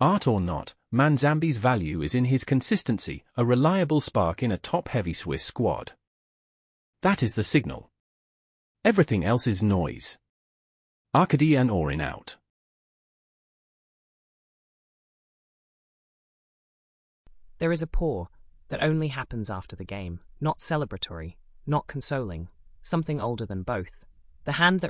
Art or not, Manzambi's value is in his consistency, a reliable spark in a top-heavy Swiss squad. That is the signal. Everything else is noise. Arkady and Orin out. There is a pause that only happens after the game, not celebratory, not consoling, something older than both. The hand that